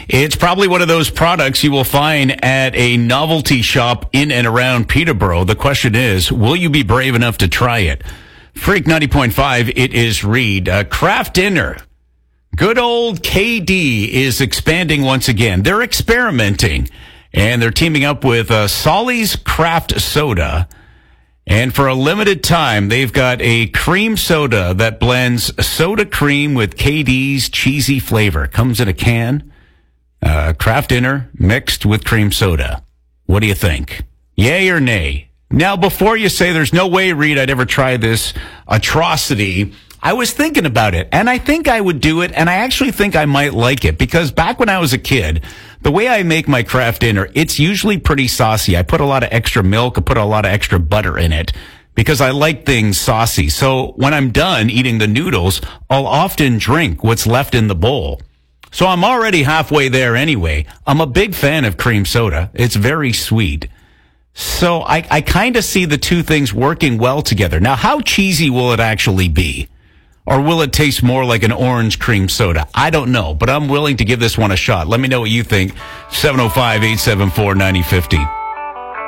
It's probably one of those products you will find at a novelty shop in and around Peterborough. The question is, will you be brave enough to try it? Freak 90.5, it is Reed. Kraft Dinner. Good old KD is expanding once again. They're experimenting, and they're teaming up with Solly's Craft Soda. And for a limited time, they've got a cream soda that blends soda cream with KD's cheesy flavor. Comes in a can. Kraft Dinner mixed with cream soda. What do you think? Yay or nay? Now, before you say there's no way, Reed, I'd ever try this atrocity, I was thinking about it, and I think I would do it, and I actually think I might like it, because back when I was a kid, the way I make my Kraft Dinner, it's usually pretty saucy. I put a lot of extra milk, I put a lot of extra butter in it, because I like things saucy. So when I'm done eating the noodles, I'll often drink what's left in the bowl. So I'm already halfway there anyway. I'm a big fan of cream soda. It's very sweet. So I kind of see the two things working well together. Now, how cheesy will it actually be? Or will it taste more like an orange cream soda? I don't know, but I'm willing to give this one a shot. Let me know what you think. 705-874-9050.